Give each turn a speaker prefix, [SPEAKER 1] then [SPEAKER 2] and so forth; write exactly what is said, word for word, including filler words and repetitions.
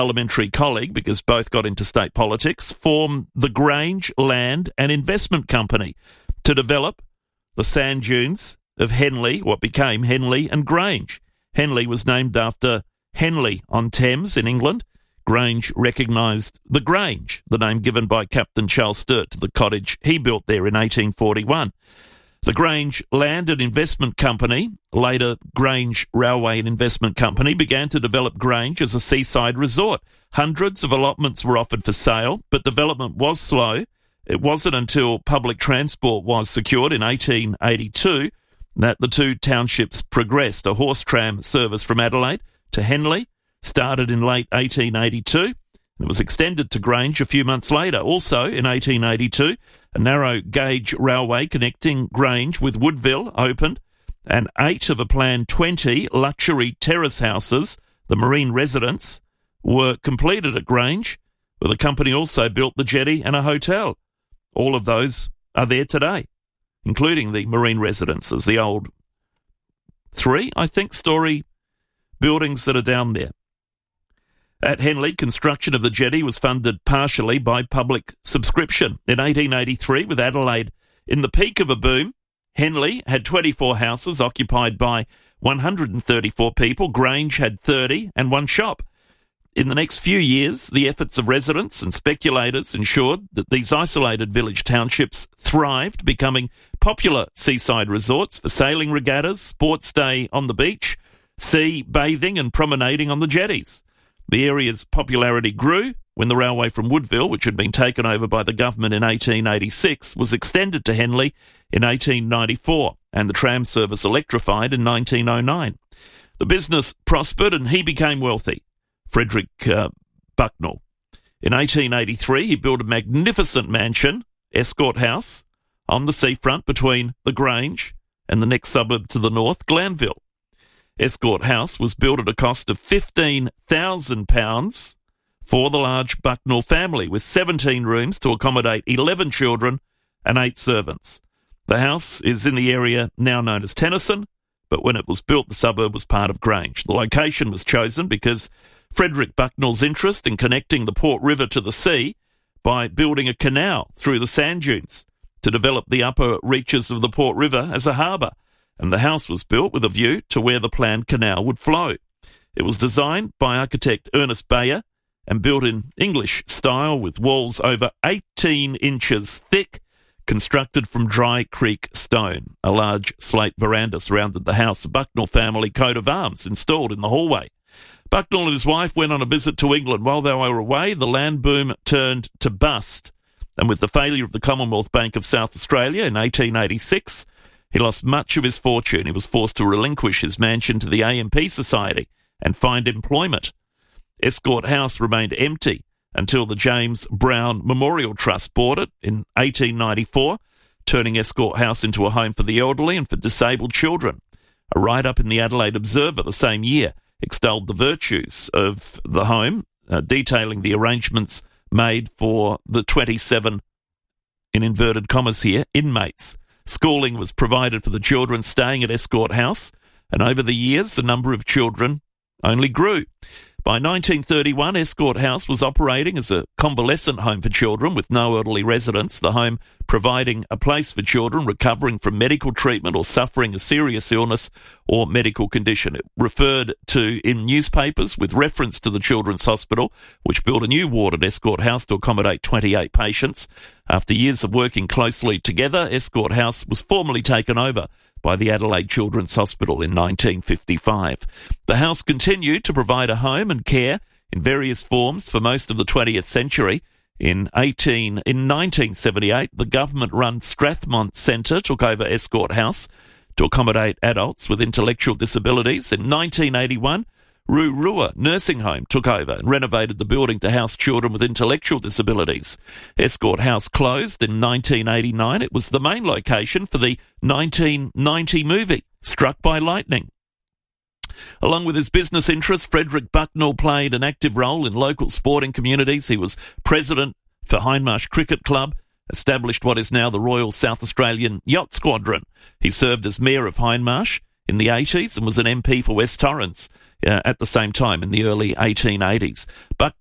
[SPEAKER 1] parliamentary colleague, because both got into state politics, formed the Grange Land and Investment Company to develop the sand dunes of Henley, what became Henley and Grange. Henley was named after Henley-on-Thames in England. Grange recognised the Grange, the name given by Captain Charles Sturt to the cottage he built there in eighteen forty-one. The Grange Land and Investment Company, later Grange Railway and Investment Company, began to develop Grange as a seaside resort. Hundreds of allotments were offered for sale, but development was slow. It wasn't until public transport was secured in eighteen eighty-two that the two townships progressed. A horse tram service from Adelaide to Henley started in late eighteen eighty-two, and it was extended to Grange a few months later. Also, in eighteen eighty-two, a narrow gauge railway connecting Grange with Woodville opened, and eight of a planned twenty luxury terrace houses, the Marine Residence, were completed at Grange, where the company also built the jetty and a hotel. All of those are there today, including the Marine Residences, the old three, I think, story buildings that are down there. At Henley, construction of the jetty was funded partially by public subscription. In eighteen eighty-three, with Adelaide in the peak of a boom, Henley had twenty-four houses occupied by one hundred thirty-four people. Grange had thirty and one shop. In the next few years, the efforts of residents and speculators ensured that these isolated village townships thrived, becoming popular seaside resorts for sailing regattas, sports day on the beach, sea bathing and promenading on the jetties. The area's popularity grew when the railway from Woodville, which had been taken over by the government in eighteen eighty-six, was extended to Henley in eighteen ninety-four, and the tram service electrified in nineteen oh nine. The business prospered and he became wealthy. Frederick uh, Bucknell. In eighteen eighty-three, he built a magnificent mansion, Escort House, on the seafront between the Grange and the next suburb to the north, Glanville. Escort House was built at a cost of fifteen thousand pounds for the large Bucknell family, with seventeen rooms to accommodate eleven children and eight servants. The house is in the area now known as Tennyson, but when it was built, the suburb was part of Grange. The location was chosen because Frederick Bucknell's interest in connecting the Port River to the sea by building a canal through the sand dunes to develop the upper reaches of the Port River as a harbour, and the house was built with a view to where the planned canal would flow. It was designed by architect Ernest Bayer and built in English style with walls over eighteen inches thick, constructed from dry creek stone. A large slate veranda surrounded the house. A Bucknell family coat of arms installed in the hallway. Bucknell and his wife went on a visit to England. While they were away, the land boom turned to bust, and with the failure of the Commonwealth Bank of South Australia in eighteen eighty-six, he lost much of his fortune. He was forced to relinquish his mansion to the A M P Society and find employment. Escort House remained empty until the James Brown Memorial Trust bought it in eighteen ninety-four, turning Escort House into a home for the elderly and for disabled children. A write-up in the Adelaide Observer the same year extolled the virtues of the home, uh, detailing the arrangements made for the twenty-seven, in inverted commas here, inmates. Schooling was provided for the children staying at Escort House, and over the years the number of children only grew. By nineteen thirty-one, Escort House was operating as a convalescent home for children with no elderly residents, the home providing a place for children recovering from medical treatment or suffering a serious illness or medical condition. It referred to in newspapers with reference to the Children's Hospital, which built a new ward at Escort House to accommodate twenty-eight patients. After years of working closely together, Escort House was formally taken over by the Adelaide Children's Hospital in nineteen fifty-five. The house continued to provide a home and care in various forms for most of the twentieth century. In eighteen in nineteen seventy-eight, the government-run Strathmont Centre took over Escort House to accommodate adults with intellectual disabilities. In nineteen eighty-one, Roorua Nursing Home took over and renovated the building to house children with intellectual disabilities. Escort House closed in nineteen eighty-nine. It was the main location for the nineteen ninety movie, Struck by Lightning. Along with his business interests, Frederick Bucknell played an active role in local sporting communities. He was president for Hindmarsh Cricket Club, established what is now the Royal South Australian Yacht Squadron. He served as mayor of Hindmarsh in the eighties and was an M P for West Torrens. uh, at the same time in the early eighteen eighties. But